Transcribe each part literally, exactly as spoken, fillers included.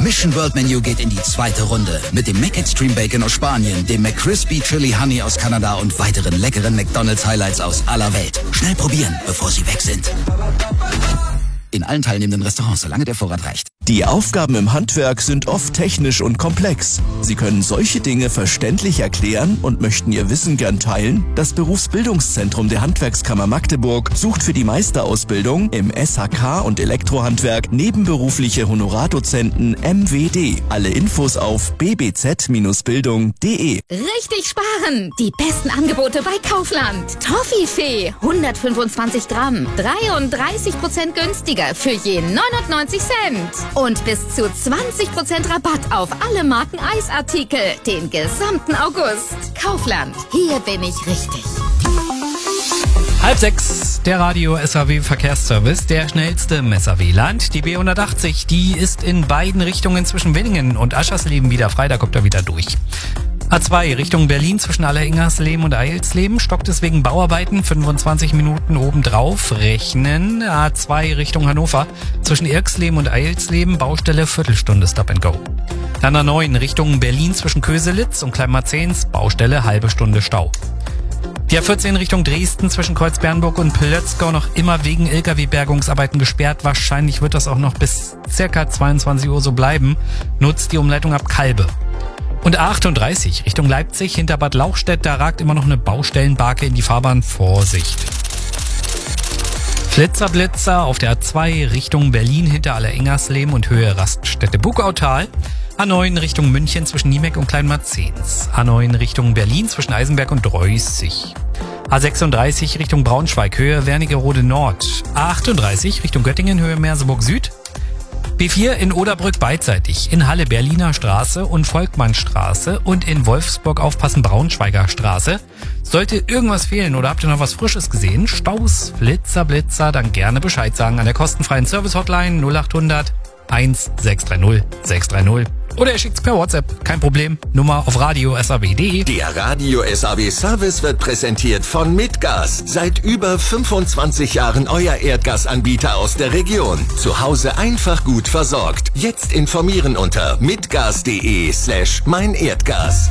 Mission World Menu geht in die zweite Runde. Mit dem Mac Extreme Bacon aus Spanien, dem McCrispy Chili Honey aus Kanada und weiteren leckeren McDonald's Highlights aus aller Welt. Schnell probieren, bevor sie weg sind. In allen teilnehmenden Restaurants, solange der Vorrat reicht. Die Aufgaben im Handwerk sind oft technisch und komplex. Sie können solche Dinge verständlich erklären und möchten Ihr Wissen gern teilen? Das Berufsbildungszentrum der Handwerkskammer Magdeburg sucht für die Meisterausbildung im S H K und Elektrohandwerk nebenberufliche Honorardozenten M W D. Alle Infos auf b b z Bindestrich bildung punkt d e. Richtig sparen! Die besten Angebote bei Kaufland. Toffifee, hundertfünfundzwanzig Gramm, dreiunddreißig Prozent günstiger für je neunundneunzig Cent. Und bis zu zwanzig Prozent Rabatt auf alle Marken Eisartikel den gesamten August. Kaufland, hier bin ich richtig. Halb sechs, der Radio S A W Verkehrsservice, der schnellste im S A W-Land. Die B hundertachtzig, die ist in beiden Richtungen zwischen Wenningen und Aschersleben wieder frei, da kommt er wieder durch. A zwei Richtung Berlin zwischen Alleringersleben und Eilsleben stockt es wegen Bauarbeiten, fünfundzwanzig Minuten obendrauf rechnen. A zwei Richtung Hannover zwischen Irksleben und Eilsleben, Baustelle Viertelstunde Stop and Go. Dann A neun Richtung Berlin zwischen Köselitz und Kleinmarzens, Baustelle halbe Stunde Stau. Die A vierzehn Richtung Dresden zwischen Kreuzbernburg und Plötzgau noch immer wegen L K W-Bergungsarbeiten gesperrt. Wahrscheinlich wird das auch noch bis circa zweiundzwanzig Uhr so bleiben. Nutzt die Umleitung ab Kalbe. Und A achtunddreißig Richtung Leipzig hinter Bad Lauchstädt, da ragt immer noch eine Baustellenbarke in die Fahrbahn. Vorsicht. Flitzerblitzer auf der A zwei Richtung Berlin hinter Alleringersleben und Höhe Raststätte Bugautal. A neun Richtung München zwischen Niemeck und Kleinmarzens. A neun Richtung Berlin zwischen Eisenberg und Dreußig. A sechsunddreißig Richtung Braunschweig Höhe Wernigerode Nord. A achtunddreißig Richtung Göttingen Höhe Merseburg Süd. B vier in Oderbrück beidseitig, in Halle Berliner Straße und Volkmannstraße und in Wolfsburg aufpassen Braunschweiger Straße. Sollte irgendwas fehlen oder habt ihr noch was Frisches gesehen? Staus, Flitzer, Blitzer, dann gerne Bescheid sagen an der kostenfreien Service-Hotline null achthundert eins sechs drei null sechs drei null. Oder ihr schickt's per WhatsApp, kein Problem. Nummer auf radio S A W punkt d e. Der Radio S A W Service wird präsentiert von Mitgas. Seit über fünfundzwanzig Jahren euer Erdgasanbieter aus der Region. Zu Hause einfach gut versorgt. Jetzt informieren unter mitgas.de slash mein Erdgas.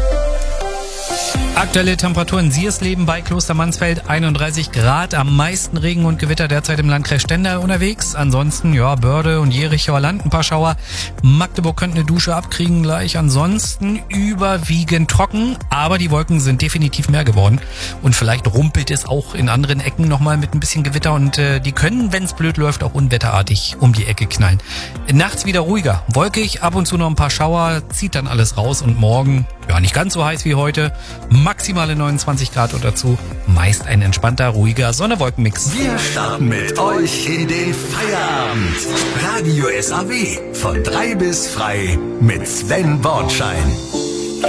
Aktuelle Temperaturen Siersleben bei Klostermansfeld einunddreißig Grad, am meisten Regen und Gewitter derzeit im Landkreis Stendal unterwegs. Ansonsten, ja, Börde und Jerichower Land ein paar Schauer. Magdeburg könnte eine Dusche abkriegen gleich. Ansonsten überwiegend trocken, aber die Wolken sind definitiv mehr geworden. Und vielleicht rumpelt es auch in anderen Ecken nochmal mit ein bisschen Gewitter und äh, die können, wenn es blöd läuft, auch unwetterartig um die Ecke knallen. Nachts wieder ruhiger, wolkig, ab und zu noch ein paar Schauer, zieht dann alles raus und morgen, ja, nicht ganz so heiß wie heute. Maximale neunundzwanzig Grad und dazu meist ein entspannter, ruhiger Sonne-Wolken-Mix. Wir starten mit euch in den Feierabend. Radio S A W von drei bis frei mit Sven Bornschein.